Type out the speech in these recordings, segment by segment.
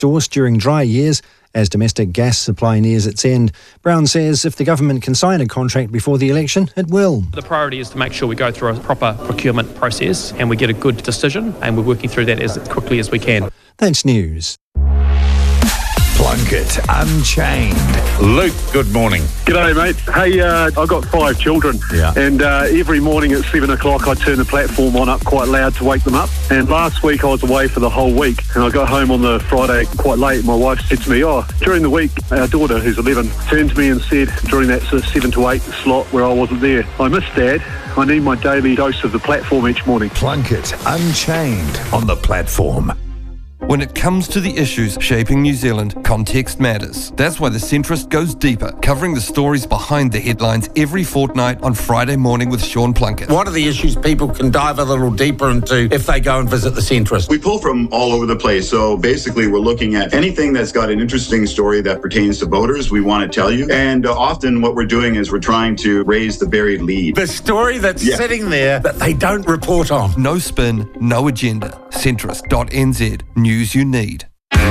source during dry years as domestic gas supply nears its end. Brown says if the government can sign a contract before the election, it will. The priority is to make sure we go through a proper procurement process and we get a good decision, and we're working through that as quickly as we can. That's news. Plunkett Unchained. Luke, good morning. G'day, mate. Hey, I've got 5 children. Yeah. And every morning at 7 o'clock, I turn the platform on up quite loud to wake them up. And last week, I was away for the whole week. And I got home on the Friday quite late. My wife said to me, during the week, our daughter, who's 11, turned to me and said, during that sort of 7 to 8 slot where I wasn't there, I miss Dad. I need my daily dose of the platform each morning. Plunkett Unchained on the platform. When it comes to the issues shaping New Zealand, context matters. That's why The Centrist goes deeper, covering the stories behind the headlines every fortnight on Friday morning with Sean Plunkett. What are the issues people can dive a little deeper into if they go and visit The Centrist? We pull from all over the place. So basically, we're looking at anything that's got an interesting story that pertains to voters, we want to tell you. And often what we're doing is we're trying to raise the buried lead. The story that's sitting there that they don't report on. No spin, no agenda. Centrist.nz. News you need.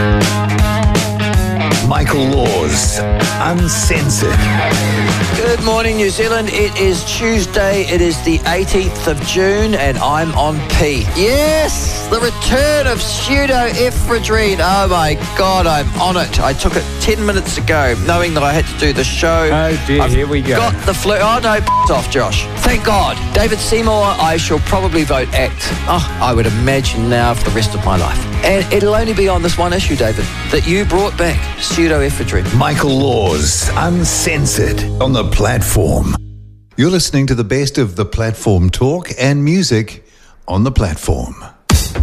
Michael Laws, Uncensored. Good morning, New Zealand. It is Tuesday. It is the 18th of June, and I'm on P. Yes, the return of pseudoephedrine. Oh my God, I'm on it. I took it 10 minutes ago, knowing that I had to do the show. Oh dear, here we go. Got the flu. Oh no, off, Josh. Thank God. David Seymour, I shall probably vote ACT. I would imagine now for the rest of my life. And it'll only be on this one issue, David, that you brought back pseudoephedrine. Michael Laws, Uncensored on the platform. You're listening to the best of the platform talk and music on the platform.